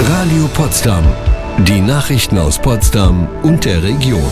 Radio Potsdam. Die Nachrichten aus Potsdam und der Region.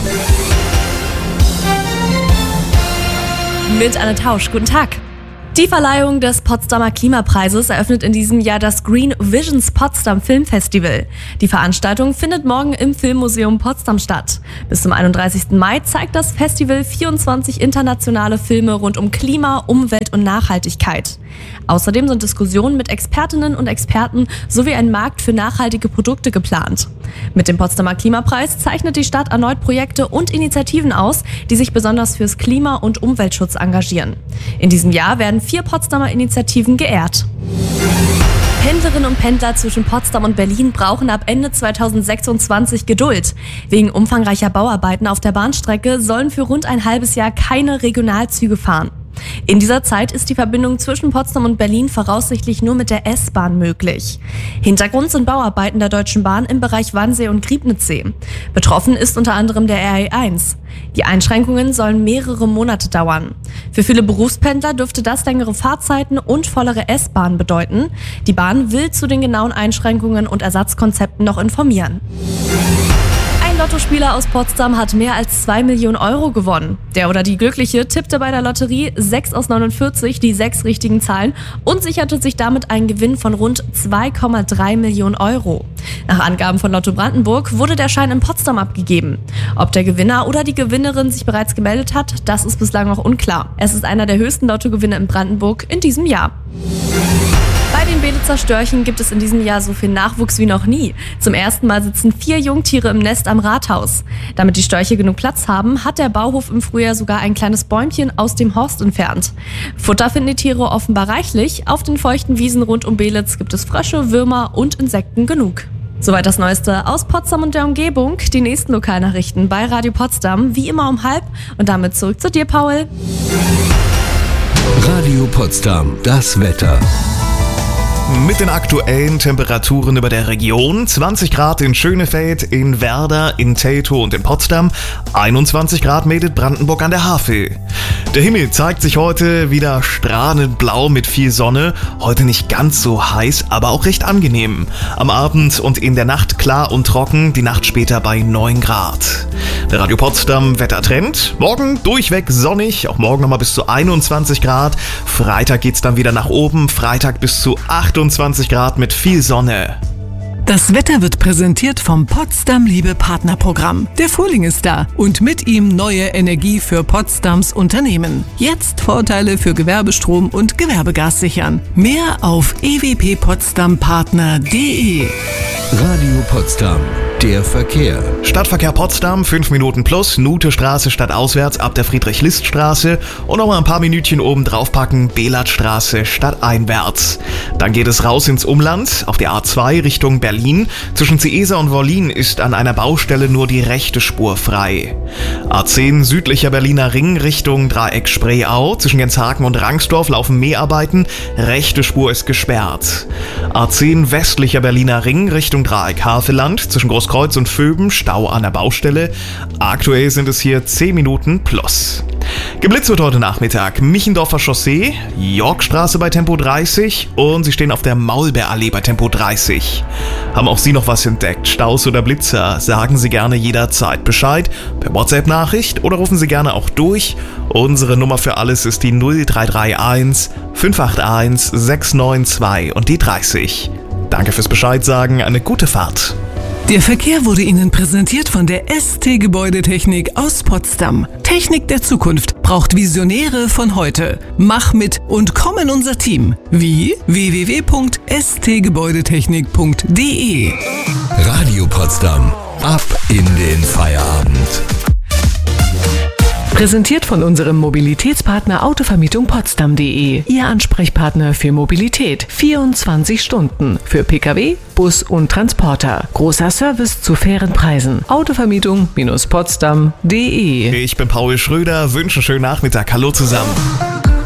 Mit Anne Tausch, guten Tag. Die Verleihung des Potsdamer Klimapreises eröffnet in diesem Jahr das Green Visions Potsdam Filmfestival. Die Veranstaltung findet morgen im Filmmuseum Potsdam statt. Bis zum 31. Mai zeigt das Festival 24 internationale Filme rund um Klima, Umwelt und Nachhaltigkeit. Außerdem sind Diskussionen mit Expertinnen und Experten sowie ein Markt für nachhaltige Produkte geplant. Mit dem Potsdamer Klimapreis zeichnet die Stadt erneut Projekte und Initiativen aus, die sich besonders fürs Klima- und Umweltschutz engagieren. In diesem Jahr werden 4 Potsdamer Initiativen geehrt. Pendlerinnen und Pendler zwischen Potsdam und Berlin brauchen ab Ende 2026 Geduld. Wegen umfangreicher Bauarbeiten auf der Bahnstrecke sollen für rund ein halbes Jahr keine Regionalzüge fahren. In dieser Zeit ist die Verbindung zwischen Potsdam und Berlin voraussichtlich nur mit der S-Bahn möglich. Hintergrund sind Bauarbeiten der Deutschen Bahn im Bereich Wannsee und Griebnitzsee. Betroffen ist unter anderem der RE1. Die Einschränkungen sollen mehrere Monate dauern. Für viele Berufspendler dürfte das längere Fahrzeiten und vollere S-Bahn bedeuten. Die Bahn will zu den genauen Einschränkungen und Ersatzkonzepten noch informieren. Ein Lottospieler aus Potsdam hat mehr als 2 Millionen Euro gewonnen. Der oder die Glückliche tippte bei der Lotterie 6 aus 49 die 6 richtigen Zahlen und sicherte sich damit einen Gewinn von rund 2,3 Millionen Euro. Nach Angaben von Lotto Brandenburg wurde der Schein in Potsdam abgegeben. Ob der Gewinner oder die Gewinnerin sich bereits gemeldet hat, das ist bislang noch unklar. Es ist einer der höchsten Lottogewinne in Brandenburg in diesem Jahr. Bei den Belitzer Störchen gibt es in diesem Jahr so viel Nachwuchs wie noch nie. Zum ersten Mal sitzen 4 Jungtiere im Nest am Rathaus. Damit die Störche genug Platz haben, hat der Bauhof im Frühjahr sogar ein kleines Bäumchen aus dem Horst entfernt. Futter finden die Tiere offenbar reichlich. Auf den feuchten Wiesen rund um Belitz gibt es Frösche, Würmer und Insekten genug. Soweit das Neueste aus Potsdam und der Umgebung. Die nächsten Lokalnachrichten bei Radio Potsdam, wie immer um 12:30. Und damit zurück zu dir, Paul. Radio Potsdam, das Wetter. Mit den aktuellen Temperaturen über der Region: 20 Grad in Schönefeld, in Werder, in Teltow und in Potsdam, 21 Grad meldet Brandenburg an der Havel. Der Himmel zeigt sich heute wieder strahlend blau mit viel Sonne. Heute nicht ganz so heiß, aber auch recht angenehm. Am Abend und in der Nacht klar und trocken, die Nacht später bei 9 Grad. Der Radio Potsdam Wettertrend: morgen durchweg sonnig, auch morgen nochmal bis zu 21 Grad. Freitag geht's dann wieder nach oben, Freitag bis zu 28 Grad mit viel Sonne. Das Wetter wird präsentiert vom Potsdam Liebe Partnerprogramm. Der Frühling ist da und mit ihm neue Energie für Potsdams Unternehmen. Jetzt Vorteile für Gewerbestrom und Gewerbegas sichern. Mehr auf ewppotsdampartner.de. Radio Potsdam, der Verkehr. Stadtverkehr Potsdam, 5 Minuten plus, Nutestraße stadtauswärts ab der Friedrich-List-Straße und nochmal ein paar Minütchen oben drauf packen, Belatstraße stadteinwärts. Dann geht es raus ins Umland, auf der A2 Richtung Berlin. Zwischen Ciesa und Wollin ist an einer Baustelle nur die rechte Spur frei. A10 südlicher Berliner Ring Richtung Dreieck Spreeau. Zwischen Genshagen und Rangsdorf laufen Mäharbeiten, rechte Spur ist gesperrt. A10 westlicher Berliner Ring Richtung Dreieck Havelland. Zwischen Großkreuz und Vöben Stau an der Baustelle. Aktuell sind es hier 10 Minuten plus. Geblitzt wird heute Nachmittag Michendorfer Chaussee, Yorkstraße bei Tempo 30 und Sie stehen auf der Maulbeerallee bei Tempo 30. Haben auch Sie noch was entdeckt? Staus oder Blitzer? Sagen Sie gerne jederzeit Bescheid per WhatsApp-Nachricht oder rufen Sie gerne auch durch. Unsere Nummer für alles ist die 0331 581 692 und die 30. Danke fürs Bescheid sagen, eine gute Fahrt. Der Verkehr wurde Ihnen präsentiert von der ST Gebäudetechnik aus Potsdam. Technik der Zukunft braucht Visionäre von heute. Mach mit und komm in unser Team. Wie? www.stgebäudetechnik.de. Radio Potsdam, ab in den Feierabend. Präsentiert von unserem Mobilitätspartner Autovermietung-Potsdam.de. Ihr Ansprechpartner für Mobilität. 24 Stunden. Für Pkw, Bus und Transporter. Großer Service zu fairen Preisen. Autovermietung-Potsdam.de. Ich bin Paul Schröder, wünsche einen schönen Nachmittag. Hallo zusammen.